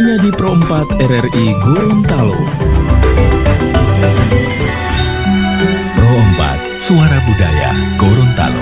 hanya di Pro 4 RRI Gorontalo. Pro 4, Suara Budaya Gorontalo.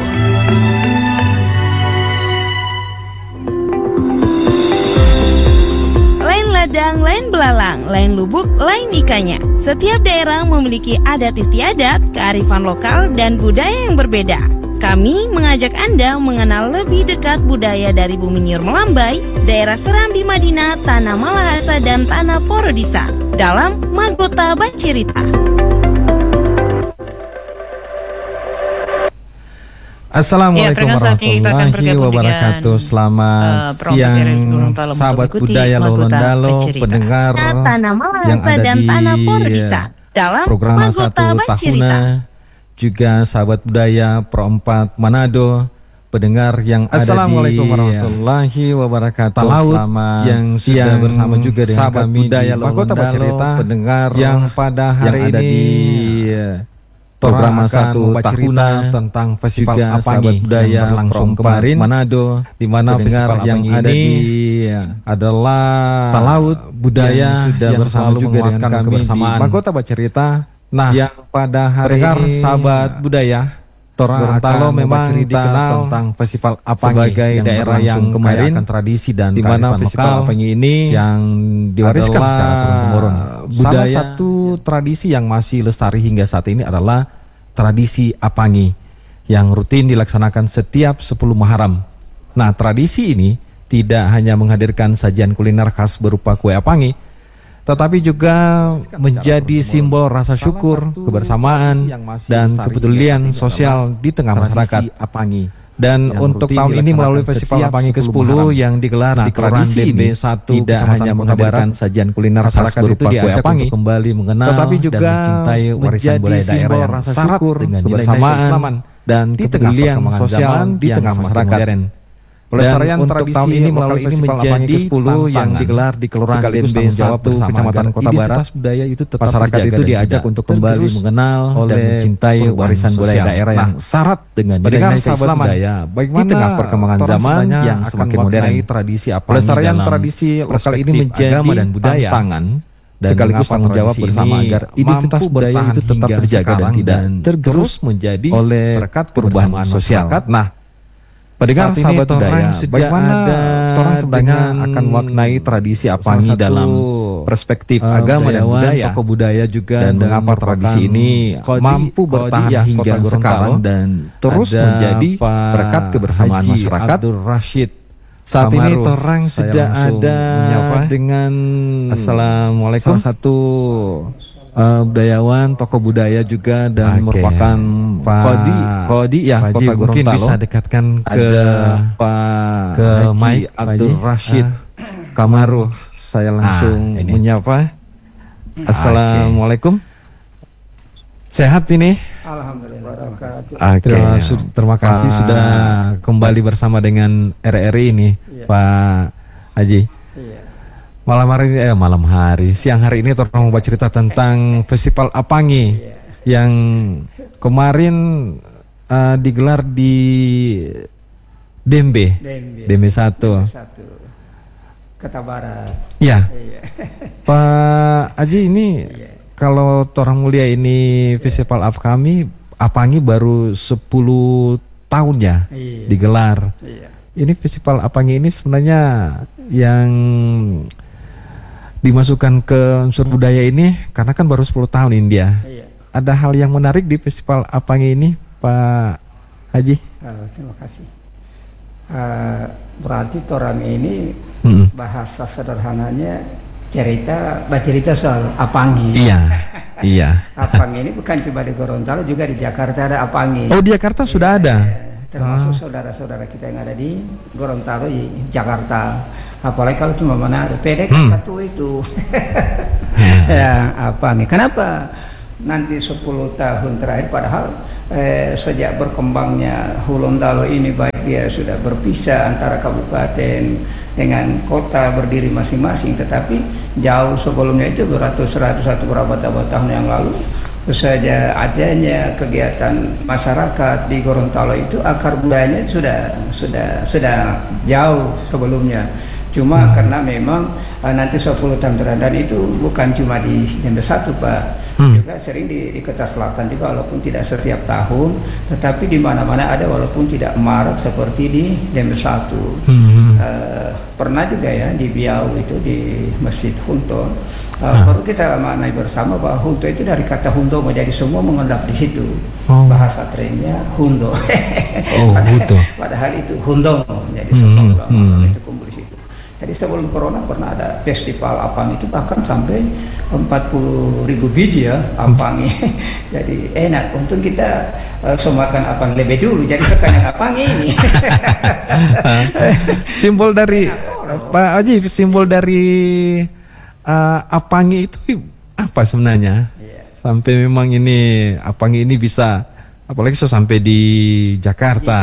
Lain ladang, lain belalang, lain lubuk, lain ikannya. Setiap daerah memiliki adat istiadat, kearifan lokal, dan budaya yang berbeda. Kami mengajak Anda mengenal lebih dekat budaya dari Bumi Nyur Melambai, daerah Serambi Madinah, Tanah Malahasa, dan Tanah Porodisa dalam Mahkota Bacirita. Assalamualaikum warahmatullahi wabarakatuh. Selamat siang sahabat budaya Gorontalo, pendengar yang ada dan di Tanah Porodisa dalam program Mahkota 1 Bacirita. Tahuna, juga sahabat budaya Pro 4 Manado, pendengar yang ada di Assalamualaikum warahmatullahi wabarakatuh. Talaut Selamat yang sudah siang bersama juga dengan sahabat kami budaya di Mahkota Gorontalo, Bacirita, pendengar yang pada hari yang ada ini di program akan 1 membaca Tahuna cerita tentang festival juga Apangi sahabat budaya yang berlangsung Pro 4 kemarin, Manado, di mana pendengar festival yang Apangi ada ini di adalah Talaut budaya yang sudah yang bersama selalu juga dengan menguatkan kami kebersamaan. di Mahkota Bacirita. Nah, yang pada hari pendengar ini sahabat budaya Gorontalo memang dikenal tentang festival Apangi sebagai yang daerah yang berlangsung kaya kemarin, akan tradisi dan di mana kearifan festival lokal Apangi ini yang diwariskan adalah secara turun-temurun. Salah budaya satu tradisi yang masih lestari hingga saat ini adalah tradisi Apangi yang rutin dilaksanakan setiap 10 Muharram. Nah, tradisi ini tidak hanya menghadirkan sajian kuliner khas berupa kue Apangi, tetapi juga menjadi simbol rasa syukur, kebersamaan, dan kepedulian sosial di tengah masyarakat Apangi. Dan untuk tahun ini melalui Festival Apangi ke-10 yang digelar di Kelurahan DB 1 tidak hanya menghadirkan sajian kuliner khas masyarakat itu berupa kue diajak Apangi, untuk kembali mengenal tetapi juga dan mencintai warisan budaya daerah yang rasa syarat syukur, dengan nilai-nilai kebersamaan, keislaman dan di tengah kepedulian perkembangan sosial zaman di yang tengah semakin masyarakat. modern. Pelestarian Dan tradisi untuk tahun ini melalui lokal ini Festival Apangi menjadi ke-10 yang tantangan digelar di Kelurahan sekaligus DB tanggung jawab 1 bersama Kecamatan agar Kota Barat, identitas budaya itu tetap masyarakat terjaga itu dan diajak tidak untuk kembali tergerus mengenal oleh dan mencintai perubahan warisan budaya sosial. daerah yang Nah, syarat dengan pendengar nilai sahabat keislaman budaya, di tengah perkembangan orang zaman sebenarnya yang akan semakin modern. memaknai Tradisi Apangi pelestarian dalam tradisi lokal ini perspektif menjadi agama dan budaya, tantangan dan sekaligus mengapa tanggung jawab tradisi bersama ini agar identitas mampu budaya bertahan itu tetap hingga terjaga dan sekarang tidak dan tergerus terus menjadi oleh berkat perubahan kebersamaan sosial. masyarakat. Nah, pendengar saat ini sahabat Torang budaya, sudah bagaimana ada orang sebenarnya dengan akan memaknai tradisi Apangi salah satu, dalam perspektif agama dan budayawan, budaya, tokoh budaya juga, dan mengapa tradisi ini mampu bertahan hingga sekarang dan terus menjadi berkat kebersamaan Haji masyarakat. Abdul Rashid. Saat ini Kamaruh. Torang Saya sudah langsung ada menyapa dengan Assalamualaikum. salah satu budayawan, tokoh budaya juga dan Oke. merupakan Pak Kodi ya, Pak Haji, Kota mungkin Gorontalo. bisa dekatkan ke Ada Pak ke Haji mic, Pak Abdul Haji. Rashid Kamaruh. Saya langsung ini. menyapa. Assalamualaikum. sehat ini. Alhamdulillah. Terima kasih Pak sudah kembali bersama dengan RRI ini, Pak Haji. Malam hari, siang hari ini Torang mau cerita tentang Festival Apangi yang kemarin digelar di Dembe 1. Kota Barat. Ya, Pak Haji, ini kalau Torang Mulia ini Festival Apangi baru 10 tahun ya digelar. Ini Festival Apangi ini sebenarnya yang dimasukkan ke unsur budaya ini karena kan baru 10 tahun ini dia. Ada hal yang menarik di Festival Apangi ini, Pak Haji? Terima kasih. Berarti orang ini bahasa sederhananya bercerita soal Apangi. Iya. Apangi ini bukan cuma di Gorontalo, juga di Jakarta ada Apangi. Oh, di Jakarta sudah ada. Termasuk saudara-saudara kita yang ada di Gorontalo, di Jakarta. Apalagi kalau cuma mana ada pedek satu itu. Ya, Apangi. Kenapa nanti 10 tahun terakhir, padahal sejak berkembangnya Gorontalo ini, baik dia sudah berpisah antara kabupaten dengan kota berdiri masing-masing, tetapi jauh sebelumnya itu beratus-ratus atau berapa tahun yang lalu saja adanya kegiatan masyarakat di Gorontalo itu, akar budayanya sudah jauh sebelumnya. Cuma karena memang nanti 10 tahun Ramadan itu bukan cuma di Dembe 1 Pak, juga sering di Kota Selatan juga, walaupun tidak setiap tahun, tetapi di mana-mana ada walaupun tidak marak seperti di Dembe 1. Pernah juga ya di Biau itu di Masjid Hunto, baru kita maknai bersama bahwa Hunto itu dari kata Hunto menjadi semua mengendap di situ. Bahasa trennya Hundo. Padahal itu Hundong, jadi semua ulama itu kumpul di situ. Jadi sebelum corona pernah ada festival apang itu bahkan sampai 40.000 biji ya apangi. Jadi enak. Untung kita semakan apang lebih dulu. Jadi sekarang apang ini. Simbol dari Pak Haji, simbol dari apangi itu apa sebenarnya? Sampai memang ini apangi ini bisa, apalagi sampai di Jakarta.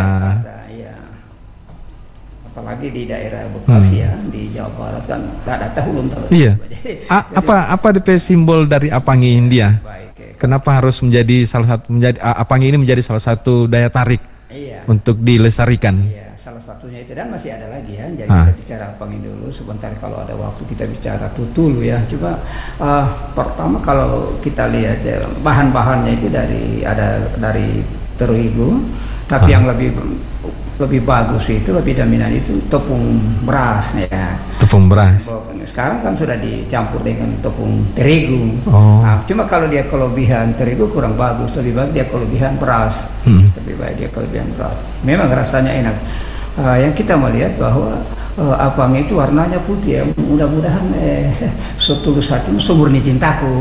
Apalagi di daerah Bekasi ya, di Jawa Barat kan ada tahun tahu. Iya. Apa DP simbol dari apangi India? Kenapa harus menjadi apangi ini menjadi salah satu daya tarik untuk dilestarikan? Iya, salah satunya itu, dan masih ada lagi ya. Jadi kita bicara apangi dulu sebentar, kalau ada waktu kita bicara tutulu ya. Coba pertama kalau kita lihat ya, bahan-bahannya itu dari terigu, tapi yang lebih bagus itu, lebih dominan itu tepung beras ya. Tepung beras. Sekarang kan sudah dicampur dengan tepung terigu. Nah, cuma kalau dia kelebihan terigu kurang bagus, lebih baik dia kelebihan beras. Lebih baik dia kelebihan beras. Memang rasanya enak. Yang kita melihat bahwa apang itu warnanya putih ya. Mudah-mudahan setulus hati semurni cintaku.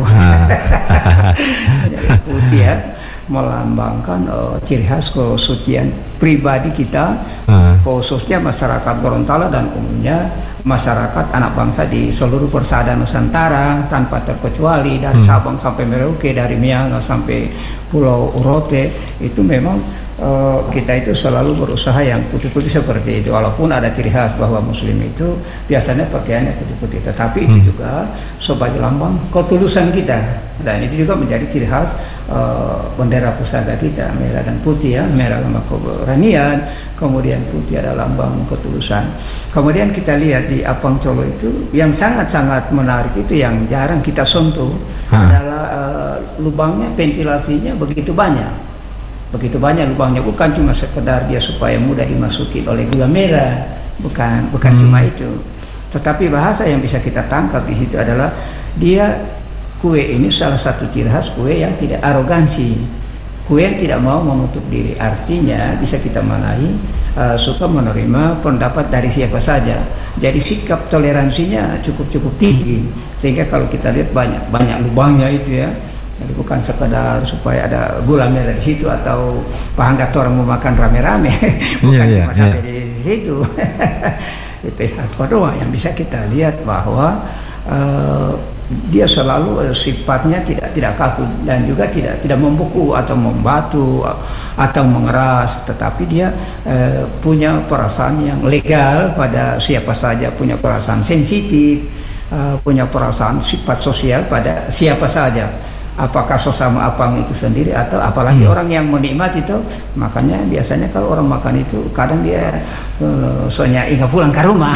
Putih ya, melambangkan ciri khas kesucian pribadi kita, khususnya masyarakat Gorontalo dan umumnya masyarakat anak bangsa di seluruh persada Nusantara tanpa terkecuali, dari Sabang sampai Merauke, dari Miangas sampai Pulau Urote. Itu memang kita itu selalu berusaha yang putih-putih seperti itu, walaupun ada ciri khas bahwa Muslim itu biasanya pakaiannya putih-putih, tetapi itu juga sebagai lambang ketulusan kita, dan itu juga menjadi ciri khas bendera pusaka kita, merah dan putih ya. Merah lambang keberanian, kemudian putih adalah lambang ketulusan. Kemudian kita lihat di Apang Colo itu yang sangat-sangat menarik itu, yang jarang kita sentuh adalah lubangnya, ventilasinya begitu banyak lubangnya. Bukan cuma sekedar dia supaya mudah dimasuki oleh gula merah, bukan cuma itu, tetapi bahasa yang bisa kita tangkap di situ adalah dia, kue ini salah satu ciri khas kue yang tidak arogansi, kue yang tidak mau menutup diri. Artinya bisa kita maknai suka menerima pendapat dari siapa saja. Jadi sikap toleransinya cukup tinggi, sehingga kalau kita lihat banyak lubangnya itu ya. Jadi bukan sekedar supaya ada gula merah di situ atau pahanggat orang mau makan rame-rame, bukan cuma sampai di situ. Itu apa doa yang bisa kita lihat bahwa dia selalu sifatnya tidak kaku, dan juga tidak membeku atau membatu atau mengeras, tetapi dia punya perasaan yang legal pada siapa saja, punya perasaan sensitif, punya perasaan sifat sosial pada siapa saja. Apakah sesama apang itu sendiri atau apalagi orang yang menikmati itu. Makanya biasanya kalau orang makan itu kadang dia soalnya ingat pulang ke rumah.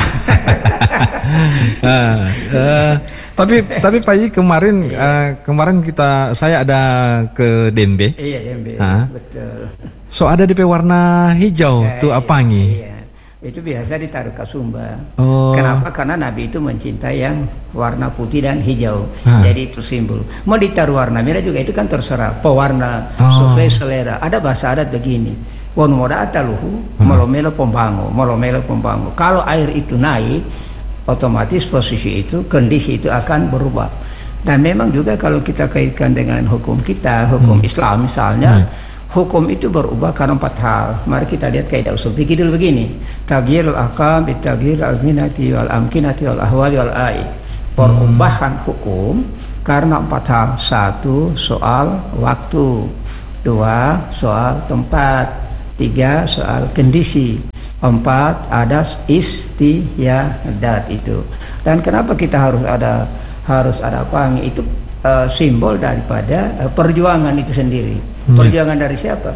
Tapi Pak Haji, kemarin saya ada ke Dembe. Iya, Dembe. Betul. So ada DP warna hijau tuh apangi. Iya. Itu biasa ditaruh ke Sumba. Kenapa? Karena Nabi itu mencintai yang warna putih dan hijau. Jadi itu simbol. Mau ditaruh warna merah juga itu kan terserah, pewarna sesuai selera. Ada bahasa adat begini, won moda ataluhu molomelo pombango. Kalau air itu naik, otomatis posisi itu, kondisi itu akan berubah. Dan memang juga kalau kita kaitkan dengan hukum kita, hukum Islam misalnya, hukum itu berubah karena 4 hal. Mari kita lihat kaidah usul fikih dulu begini. Taghyirul ahkam bitaghyir al-minati wal amkinati wal ahwali wal aid. Perubahan hukum karena 4 hal. 1. Soal waktu. 2. Soal tempat. 3. Soal kondisi. 4. Ada istiadat itu. Dan kenapa kita harus ada apa? Itu simbol daripada perjuangan itu sendiri. Perjuangan dari siapa?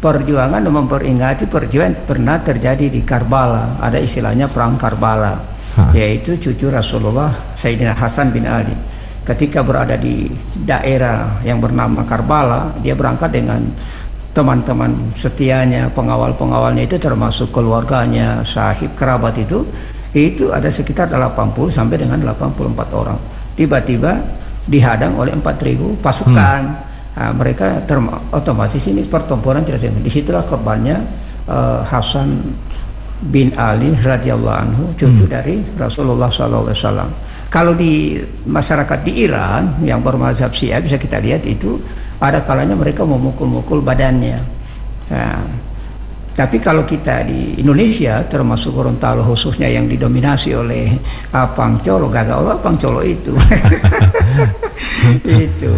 Perjuangan memperingati perjuangan pernah terjadi di Karbala. Ada istilahnya perang Karbala. yaitu cucu Rasulullah Sayyidina Hasan bin Ali. Ketika berada di daerah yang bernama Karbala, dia berangkat dengan teman-teman setianya, pengawal-pengawalnya itu termasuk keluarganya, sahib kerabat itu ada sekitar 80 sampai dengan 84 orang. Tiba-tiba dihadang oleh 4.000 pasukan. Mereka otomatis ini pertempuran tidak selesai. Disitulah korbannya Hasan bin Ali radhiyallahu anhu, cucu dari Rasulullah SAW. Kalau di masyarakat di Iran yang bermazhab Syiah bisa kita lihat itu ada kalanya mereka memukul-mukul badannya. Tapi kalau kita di Indonesia termasuk Gorontalo khususnya yang didominasi oleh Apang Colo, Gagak Apang Colo itu itu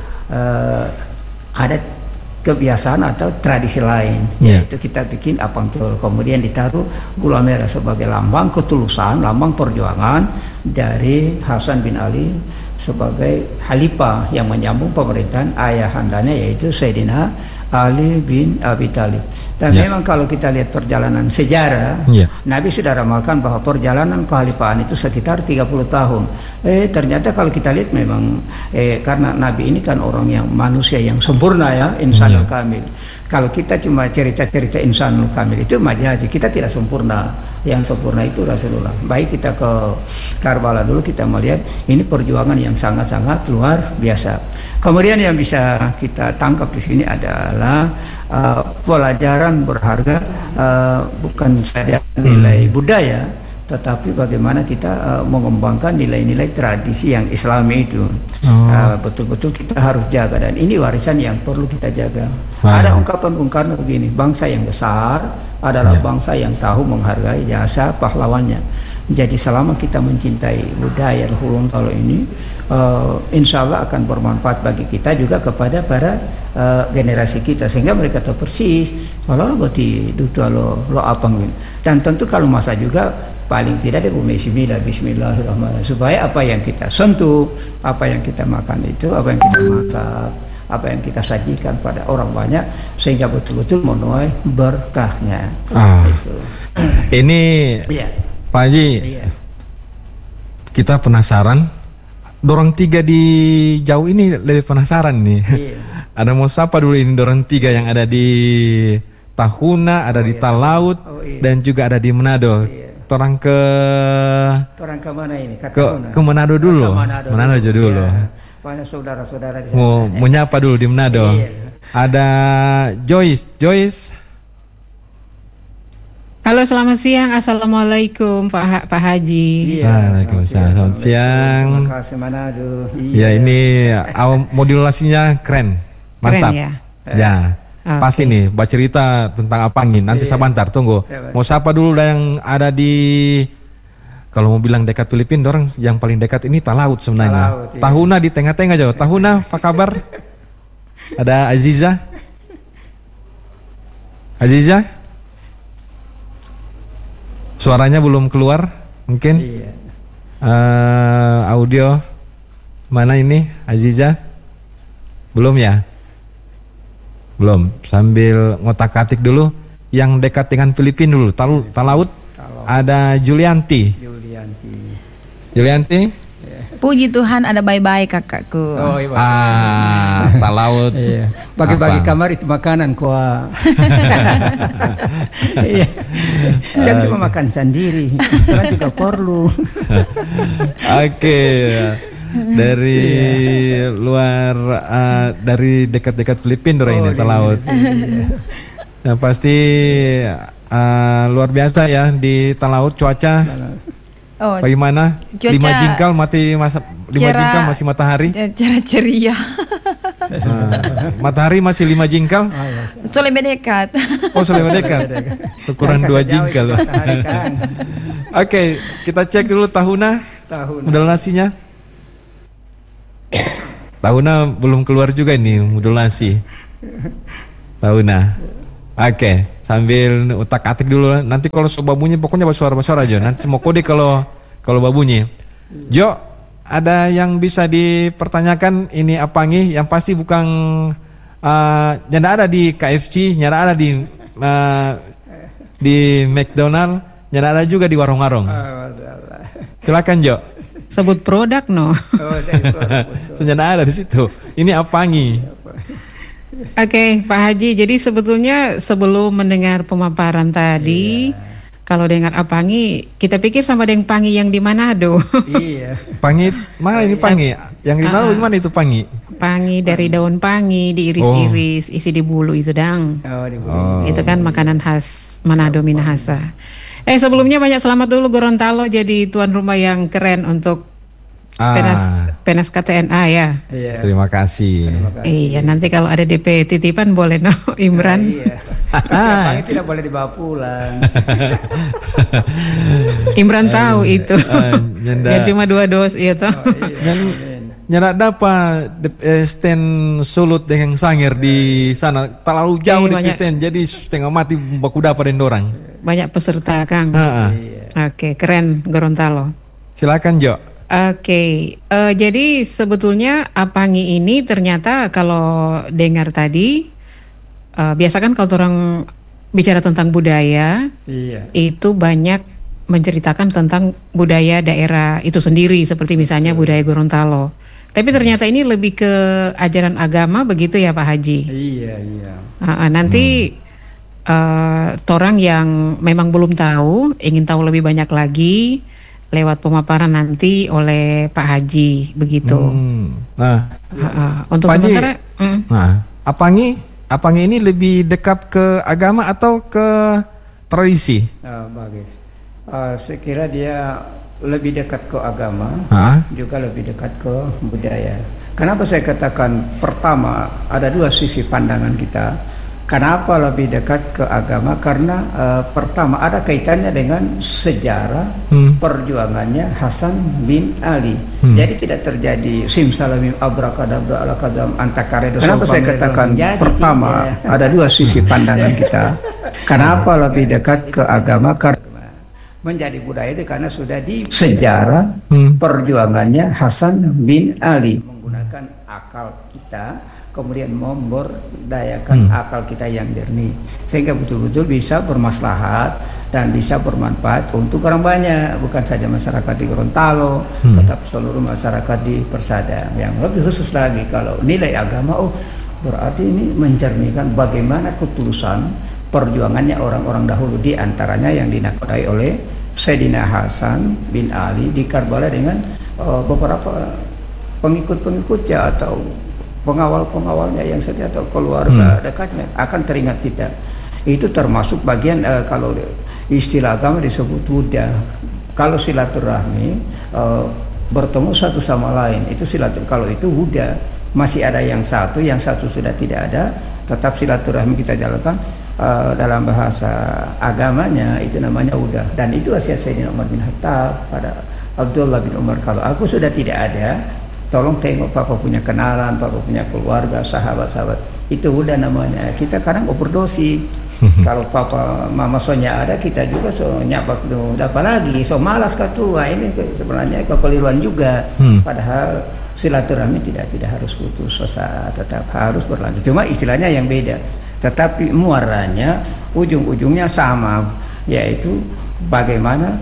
ada kebiasaan atau tradisi lain, yaitu kita bikin Apang Colo, kemudian ditaruh gula merah sebagai lambang ketulusan, lambang perjuangan dari Hasan bin Ali sebagai khalifah yang menyambung pemerintahan ayahandanya yaitu Sayyidina Ali bin Abi Thalib. Dan memang kalau kita lihat perjalanan sejarah, Nabi sudah ramalkan bahwa perjalanan kekhalifahan itu sekitar 30 tahun. Ternyata kalau kita lihat memang karena Nabi ini kan orang yang manusia yang sempurna ya, insanul kamil. Kalau kita cuma cerita-cerita insanul kamil itu majazi, kita tidak sempurna. Yang sempurna itu Rasulullah. Baik kita ke Karbala dulu, kita melihat ini perjuangan yang sangat-sangat luar biasa. Kemudian yang bisa kita tangkap di sini adalah pelajaran berharga, bukan saja nilai budaya, tetapi bagaimana kita mengembangkan nilai-nilai tradisi yang Islami itu. Betul-betul kita harus jaga, dan ini warisan yang perlu kita jaga. Ada ungkapan Bung Karno begini, bangsa yang besar adalah bangsa yang tahu menghargai jasa pahlawannya. Jadi selama kita mencintai budaya Gorontalo ini, insya Allah akan bermanfaat bagi kita juga kepada para generasi kita, sehingga mereka tahu persis kalau berarti itu lo apa. Dan tentu kalau masa juga paling tidak ada Bismillahirrahmanirrahim, supaya apa yang kita sentuh, apa yang kita makan itu, apa yang kita masak, apa yang kita sajikan pada orang banyak, sehingga betul-betul menuai berkahnya. Itu. Ini Pak Haji, kita penasaran. Dorong tiga di jauh ini lebih penasaran nih. Ada mau sapa dulu ini dorong tiga yang ada di Tahuna, ada di Talaut, dan juga ada di Manado. Orang ke mana ini? Ke Manado dulu. Manado aja dulu. Banyak saudara-saudara di sana. Mau menyapa dulu di Manado. Ada Joyce. Halo, selamat siang. Assalamualaikum Pak Haji. Waalaikumsalam. Selamat siang. Terima kasih Manado. Ya, ini modulasinya keren. Mantap. Keren, ya. Pas ini baca cerita tentang Apangin. Nanti sebentar tunggu. Mau sapa dulu yang ada di, kalau mau bilang dekat Filipina, orang yang paling dekat ini Talaut sebenarnya. Tahuna di tengah-tengah jauh. Tahuna, apa kabar? Ada Aziza. Suaranya belum keluar mungkin. Audio mana ini Aziza? Belum ya? Belum. Sambil ngotak-atik dulu yang dekat dengan Filipina dulu. Talaut. Ada Julianti. Puji Tuhan ada bye-bye kakakku. Talaut. Bagi-bagi kamar itu makanan kuah. Jangan cuma makan sendiri, karena juga perlu. Oke. Dari luar, dari dekat-dekat Filipina ini Talaut. Nah, pasti luar biasa ya di Talaut cuaca. Bagaimana? 5 jengkal masih matahari. Cara ceria. Matahari masih 5 jengkal. So lebih dekat. Lebih dekat. Ukuran 2 jengkal. Oke, kita cek dulu Tahuna. Modulasinya. Tahuna belum keluar juga ini modulasi. Tahuna. Oke, sambil utak-atik dulu. Nanti kalau babunyi pokoknya bersuara-suara aja. Nanti mau kode kalau babunyi. Jo, ada yang bisa dipertanyakan ini Apangi? Yang pasti bukan nyada ada di KFC, nyada ada di McDonald, nyana ada juga di warung-warung. Masalah. Silakan Jo. Sebut produk no. Oh, saya produk, betul. Senyana ada di situ. Ini apangi. Oke, Pak Haji. Jadi sebetulnya sebelum mendengar pemaparan tadi, kalau dengar apangi, kita pikir sama dengan pangi yang di Manado. Iya. Pangi, mana ini pangi? Yang di Manado gimana itu pangi? Pangi dari daun pangi, diiris-iris, isi di bulu itu dang. Oh, di bulu. Itu kan makanan khas Manado Minahasa. Sebelumnya banyak selamat dulu Gorontalo jadi tuan rumah yang keren untuk Penas KTNA ya. Iya. Terima kasih. Iya, nanti kalau ada DP titipan boleh no, Imran. Iya. Tapi tidak boleh dibawa pulang. Imran tahu itu. Biar cuma 2 dos iya toh. Nyana dapat stand sulut dengan sangir di sana terlalu jauh di stand jadi setengah mati baku dapat orang. Banyak peserta Kang. Oke, keren Gorontalo. Silakan Jo. Oke, jadi sebetulnya apangi ini ternyata kalau dengar tadi, biasa kan kalau orang bicara tentang budaya, itu banyak menceritakan tentang budaya daerah itu sendiri, seperti misalnya budaya Gorontalo. Tapi ternyata ini lebih ke ajaran agama begitu ya Pak Haji? Iya. Nanti orang yang memang belum tahu, ingin tahu lebih banyak lagi, lewat pemaparan nanti oleh Pak Haji begitu. Untuk Pak sementara, apangi ini lebih dekat ke agama atau ke tradisi? Bagus. Saya kira dia lebih dekat ke agama, juga lebih dekat ke budaya. Kenapa saya katakan pertama ada 2 sisi pandangan kita. Kenapa lebih dekat ke agama? Karena pertama ada kaitannya dengan sejarah perjuangannya Hasan bin Ali. Jadi tidak terjadi simsalabim abrakadabra alakazam antakaredo. Kenapa saya katakan pertama ada 2 sisi pandangan kita. Kenapa lebih dekat ke agama? Karena menjadi budaya itu karena sudah di sejarah perjuangannya Hasan bin Ali menggunakan akal kita, kemudian memberdayakan akal kita yang jernih sehingga betul-betul bisa bermaslahat dan bisa bermanfaat untuk orang banyak, bukan saja masyarakat di Gorontalo, tetap seluruh masyarakat di Persada. Yang lebih khusus lagi kalau nilai agama, berarti ini mencerminkan bagaimana ketulusan perjuangannya orang-orang dahulu, di antaranya yang dinakodai oleh Sayyidina Hasan bin Ali di Karbala dengan beberapa pengikut-pengikutnya atau pengawal-pengawalnya yang setia atau keluarga dekatnya akan teringat kita. Itu termasuk bagian kalau istilah agama disebut wuda. Kalau silaturahmi bertemu satu sama lain itu silaturahmi. Kalau itu wuda, masih ada yang satu sudah tidak ada, tetap silaturahmi kita jalankan. Dalam bahasa agamanya itu namanya wuda. Dan itu wasiat Sayyidina Umar bin Khattab pada Abdullah bin Umar, kalau aku sudah tidak ada, tolong tengok papa punya kenalan, papa punya keluarga, sahabat-sahabat. Itu udah namanya. Kita kadang overdosis. Kalau papa mama sonya ada, kita juga so nyapa dulu. Apalagi so malas ketua ini sebenarnya kekeliruan juga. Padahal silaturahmi tidak harus putus asa, tetap harus berlanjut. Cuma istilahnya yang beda. Tetapi muaranya ujung-ujungnya sama, yaitu bagaimana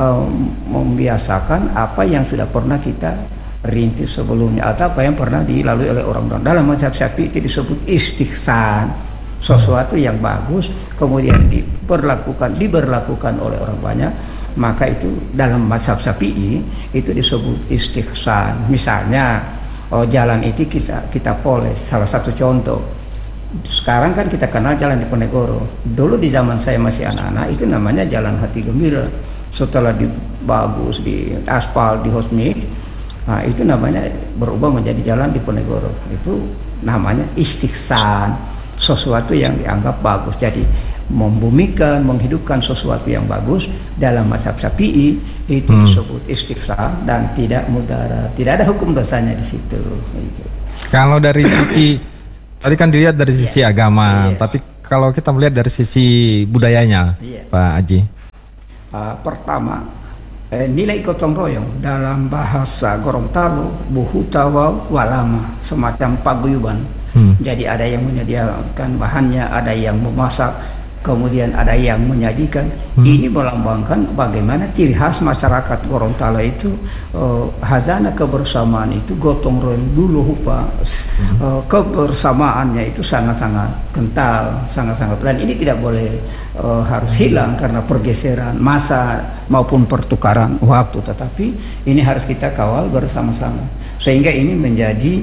membiasakan apa yang sudah pernah kita rintis sebelumnya atau apa yang pernah dilalui oleh orang-orang. Dalam mazhab Syafi'i itu disebut istihsan, sesuatu yang bagus kemudian diberlakukan oleh orang banyak, maka itu dalam mazhab Syafi'i itu disebut istihsan. Misalnya jalan itu kita poles, salah satu contoh. Sekarang kan kita kenal jalan di Ponegoro. Dulu di zaman saya masih anak-anak itu namanya Jalan Hati Gembira. Setelah dibagus, di aspal, di hosmik, nah itu namanya berubah menjadi jalan di Ponegoro. Itu namanya istihsan, sesuatu yang dianggap bagus. Jadi membumikan, menghidupkan sesuatu yang bagus dalam mazhab Syafi'i itu disebut istihsan dan tidak mudarat. Tidak ada hukum dosanya di situ. Kalau dari sisi tadi kan dilihat dari sisi agama, tapi kalau kita melihat dari sisi budayanya, Pak Haji. Pertama, nilai gotong royong dalam bahasa Gorontalo, buhutawa walama, semacam paguyuban. Jadi ada yang menyediakan bahannya, ada yang memasak, kemudian ada yang menyajikan. Ini melambangkan bagaimana ciri khas masyarakat Gorontalo itu, hazana kebersamaan itu gotong royong dulu Pak. Kebersamaannya itu sangat-sangat kental, sangat-sangat, dan ini tidak boleh harus hilang karena pergeseran masa maupun pertukaran waktu, tetapi ini harus kita kawal bersama-sama sehingga ini menjadi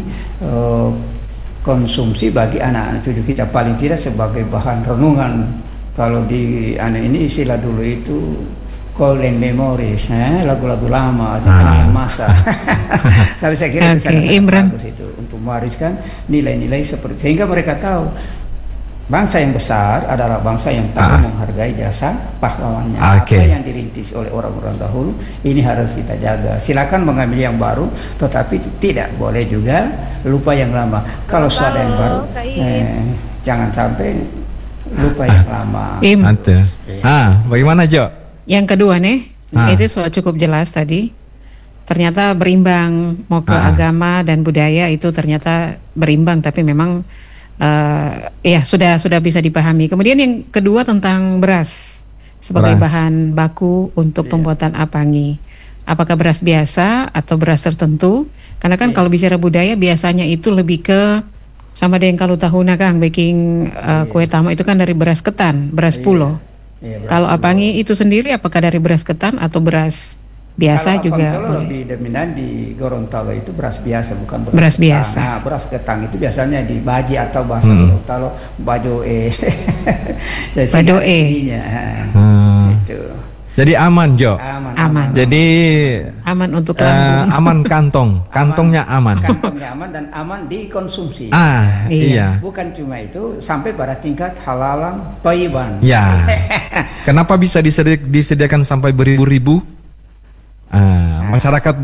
konsumsi bagi anak-anak cucu kita, paling tidak sebagai bahan renungan. Kalau di ini istilah dulu itu golden memories, lagu-lagu lama, kenangan masa. Tapi saya kira itu sangat bagus itu untuk mewariskan nilai-nilai seperti, sehingga mereka tahu bangsa yang besar adalah bangsa yang tahu menghargai jasa pahlawannya. Apa yang dirintis oleh orang-orang dahulu ini harus kita jaga. Silakan mengambil yang baru, tetapi tidak boleh juga lupa yang lama. Kalau sudah yang baru, jangan sampai lupa yang lama. Bagaimana Jo? Yang kedua nih, itu sudah cukup jelas tadi. Ternyata berimbang, mau ke agama dan budaya itu ternyata berimbang, tapi memang sudah bisa dipahami. Kemudian yang kedua tentang beras sebagai bahan baku untuk pembuatan apangi. Apakah beras biasa atau beras tertentu? Karena kan kalau bicara budaya biasanya itu lebih ke sama dengan kalau tahuna Kang baking kue tama itu kan dari beras ketan, beras pulo. Kalau apangi itu sendiri apakah dari beras ketan atau beras biasa juga? Kalau lebih dominan di Gorontalo itu beras biasa, bukan beras biasa. Nah, beras ketan itu biasanya di baji atau bahasa Gorontalo bajoe. Bajoe. Itu. Jadi aman Jo. Aman. Jadi aman untuk lambung. Aman kantongnya aman. Kantongnya aman dan aman dikonsumsi. Iya. Bukan cuma itu, sampai pada tingkat halalan thayyiban. Ya. Kenapa bisa disediakan sampai beribu-ribu? Masyarakat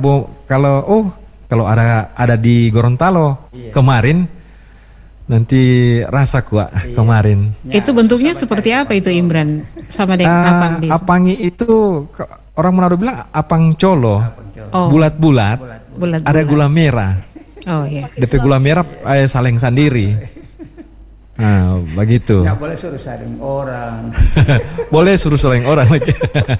kalau ada di Gorontalo kemarin, nanti rasa kuat kemarin. Itu bentuknya seperti apa itu Imran? Sama dengan apang? Apangi itu orang Manado bilang apang colo, bulat-bulat, ada gula merah. Oh iya. DP gula merah saling sendiri. Nah, begitu. Nggak boleh suruh saling orang. Boleh suruh saling orang lagi.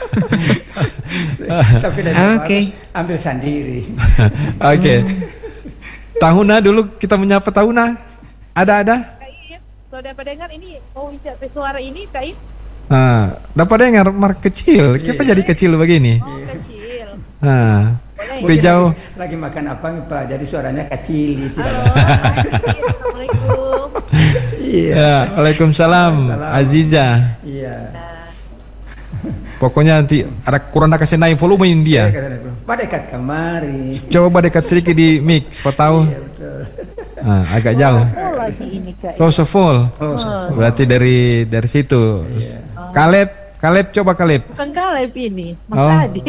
Tapi dari ambil sendiri. Oke. Tahuna dulu kita menyapa Tahuna. Ada? Kalau dapat dengar ini mau bicara suara ini Kak Im? Dapat dengar kecil. Kenapa jadi kecil begini? Oh, kecil. Jauh. Lagi makan apa Pak? Jadi suaranya kecil gitu. Assalamualaikum. Iya. Waalaikumsalam. Aziza. Iya. Pokoknya nanti ada kurang kasih naik volume dia. Pak dekat kemari. Coba dekat sedikit di mix, kau tahu? Iya betul. Agak jauh. So full. Berarti dari situ. Kaleb coba Kaleb. Bukan Kaleb ini, Mas Adi.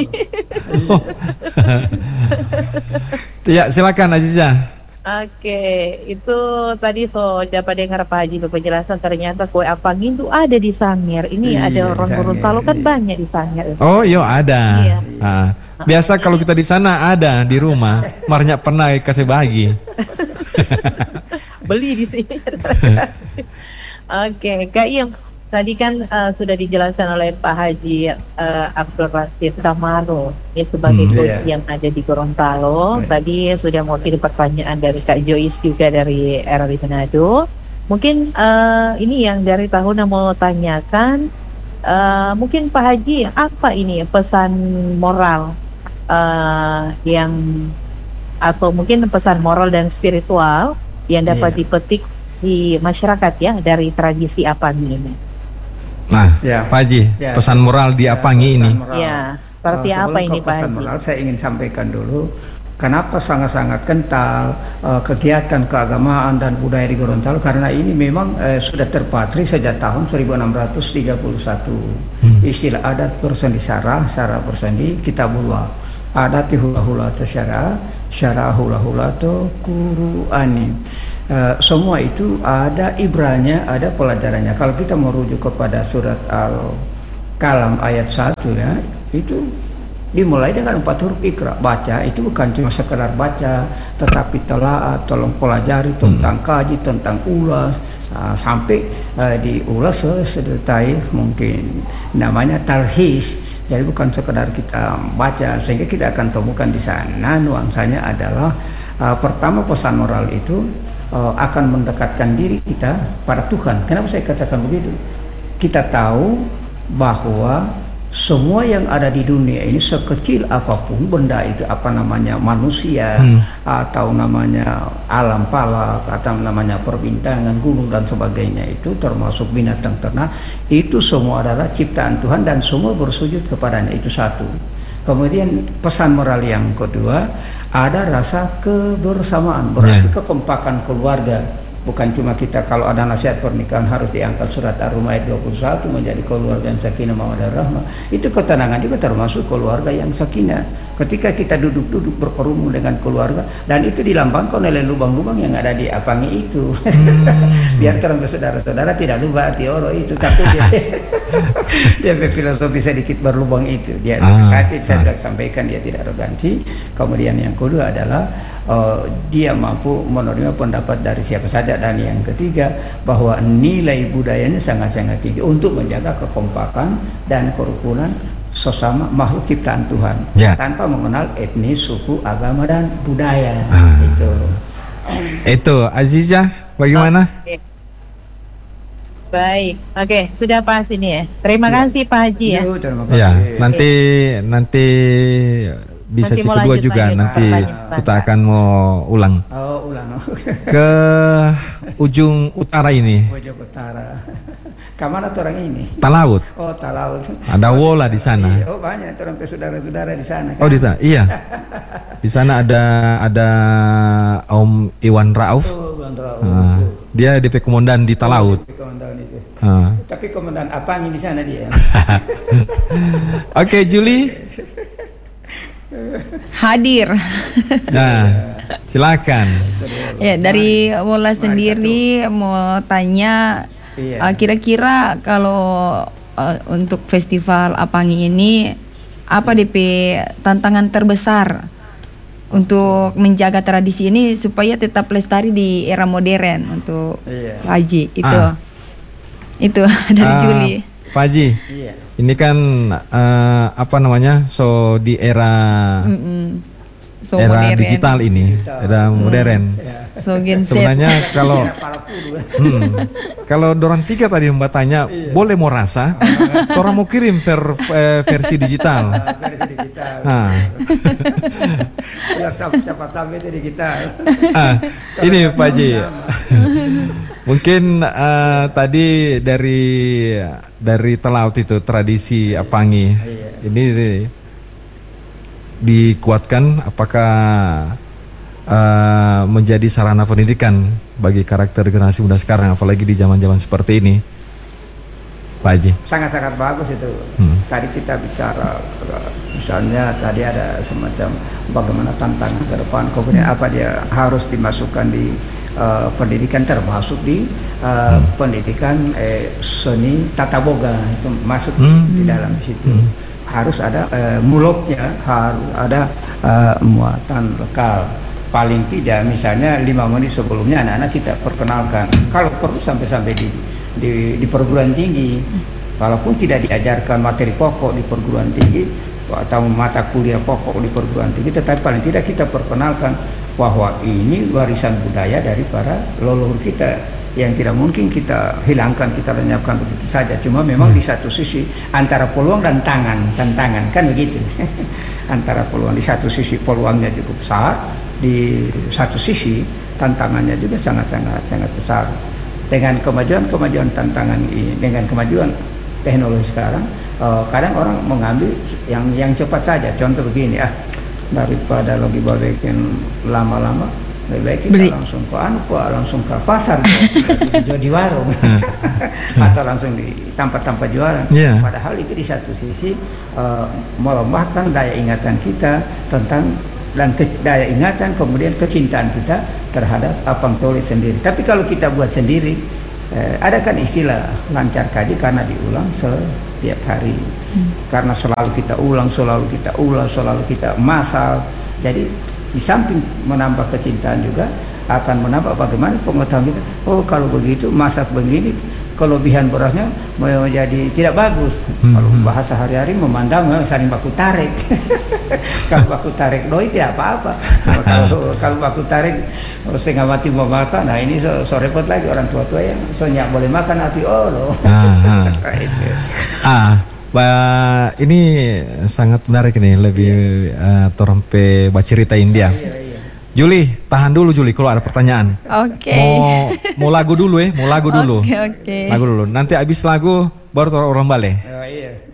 Ya silakan Aziza. Oke, itu tadi dapat dengar Pak Haji penjelasan, ternyata kue apangi itu ada di Sangir. Ini ada orang Gorontalo kan banyak di Sangir. Oh iya ada. Iya. Biasa kalau kita di sana ada di rumah. Marnya pernah kasih bagi. Beli di sini. Oke, Kak Im, tadi kan sudah dijelaskan oleh Pak Haji Abdul Rasid Damaro ini sebagai coach yang ada di Gorontalo. Tadi sudah mewakili pertanyaan dari Kak Joyce juga dari RRI Manado. Mungkin ini yang dari tahun mau tanyakan, mungkin Pak Haji apa ini pesan moral yang atau mungkin pesan moral dan spiritual yang dapat dipetik di masyarakat ya dari tradisi apangi ini. Nah, Pak Haji, pesan moral di apangi ini. Ya, seperti apa ini Pak Haji? Moral, saya ingin sampaikan dulu kenapa sangat-sangat kental kegiatan keagamaan dan budaya di Gorontalo, karena ini memang sudah terpatri sejak tahun 1631. Istilah adat bersendi syara bersendi kitabullah. Adat hula-hula atau syara hula-hula atau Qur'ani. Semua itu ada ibrahnya, ada pelajarannya. Kalau kita merujuk kepada surat Al-Qalam ayat 1 ya, itu dimulai dengan 4 huruf Iqra. Baca itu bukan cuma sekedar baca, tetapi telaah, tolong pelajari tentang kaji, tentang ulas, sampai diulas sedetail mungkin, namanya talhis. Jadi bukan sekedar kita baca, sehingga kita akan temukan di sana nuansanya adalah pertama, pesan moral itu akan mendekatkan diri kita pada Tuhan. Kenapa saya katakan begitu? Kita tahu bahwa semua yang ada di dunia ini, sekecil apapun benda itu, apa namanya manusia, atau namanya alam palak, atau namanya perbintangan, gunung dan sebagainya, itu termasuk binatang ternak, itu semua adalah ciptaan Tuhan dan semua bersujud kepadanya. Itu satu. Kemudian pesan moral yang kedua, ada rasa kebersamaan, berarti kekompakan keluarga. Bukan cuma kita kalau ada nasihat pernikahan harus diangkat surat Ar-Rum ayat 21 menjadi keluarga yang sakinah mawaddah rahmah. Itu ketenangan juga termasuk keluarga yang sakinah. Ketika kita duduk-duduk berkerumun dengan keluarga, dan itu dilambangkan oleh lubang-lubang yang ada di Apangi itu. Biar terang saudara-saudara tidak lupa hati oro itu, tapi dia berfilosofi sedikit berlubang itu. Dia saya sudah sampaikan, dia tidak arogansi. Kemudian yang kedua adalah dia mampu menerima pendapat dari siapa saja, dan yang ketiga bahwa nilai budayanya sangat-sangat tinggi untuk menjaga kekompakan dan kerukunan sesama makhluk ciptaan Tuhan, tanpa mengenal etnis, suku, agama dan budaya. Itu Azizah, bagaimana? Baik, oke, sudah pas ini ya. Terima kasih Pak Haji ya. Terima kasih. Ya, nanti bisa si kedua juga, nanti kita akan mau ulang. Ke ujung utara ini. Ujung utara. Kemana tuh orang ini? Talaut. Oh, Talaut. Ada wola di sana. Oh, banyak orang saudara-saudara di sana. Kan? Oh, iya. Di sana ada Om Iwan Rauf. Dia DP komandan di Talaut. Tapi komandan Apangi di sana dia. Oke, Juli. Hadir. Nah, silakan. Ya, dari Wola sendiri mau tanya, kira-kira kalau untuk festival Apangi ini apa DP tantangan terbesar untuk menjaga tradisi ini supaya tetap lestari di era modern untuk Pak Haji itu dari Juli. Pak Haji, ini kan di era era modern. Digital ini, era modern. Sebenarnya kalau dorang tiga tadi Mbak tanya, boleh mau rasa, orang mau kirim versi digital. Versi digital. Ya, cepat sampai itu digital. Ini Pak Haji. Mungkin tadi dari Talaut itu tradisi Apangi ini dikuatkan, apakah menjadi sarana pendidikan bagi karakter generasi muda sekarang, apalagi di zaman-zaman seperti ini, Pak Haji? Sangat-sangat bagus itu. Tadi kita bicara, misalnya tadi ada semacam bagaimana tantangan ke depan, kemudian apa dia harus dimasukkan di pendidikan, termasuk di pendidikan seni tata boga, itu masuk di dalam situ. Harus ada mulutnya, harus ada muatan lokal. Paling tidak misalnya 5 menit sebelumnya anak-anak kita perkenalkan. Kalau perlu sampai di perguruan tinggi, walaupun tidak diajarkan materi pokok di perguruan tinggi atau mata kuliah pokok di perguruan tinggi, tetapi paling tidak kita perkenalkan bahwa ini warisan budaya dari para leluhur kita yang tidak mungkin kita hilangkan, kita lenyapkan begitu saja. Cuma memang di satu sisi antara peluang dan tantangan kan begitu. Antara peluang, di satu sisi peluangnya cukup besar, di satu sisi tantangannya juga sangat besar. Dengan kemajuan tantangan ini, dengan kemajuan teknologi sekarang, kadang orang mengambil yang cepat saja. Contoh begini, daripada lagi babekin lama-lama, lebih baik kita langsung langsung ke pasar, jual di warung, atau langsung di tempat-tempat jualan. Padahal itu di satu sisi melemahkan daya ingatan kita tentang, dan daya ingatan kemudian kecintaan kita terhadap Apang Toli sendiri. Tapi kalau kita buat sendiri, ada kan istilah lancar kaji karena diulang tiap hari. Karena selalu kita ulang, selalu kita masak. Jadi di samping menambah kecintaan juga akan menambah bagaimana pengetahuan kita. Oh, kalau begitu masak begini, kelebihan berasnya menjadi tidak bagus. Kalau bahasa hari-hari memandang saling baku tarik. Kalau baku tarik doi tidak apa-apa. Kalau baku tarik setengah mati mau makan, nah ini so repot lagi orang tua-tua yang sonyak boleh makan api olo. Ini sangat menarik nih, lebih torompe bacerita India. Juli, tahan dulu Juli kalau ada pertanyaan. Oke. Mau lagu dulu ya, mau lagu dulu. Oke. Lagu dulu. Nanti habis lagu baru orang balik. Iya.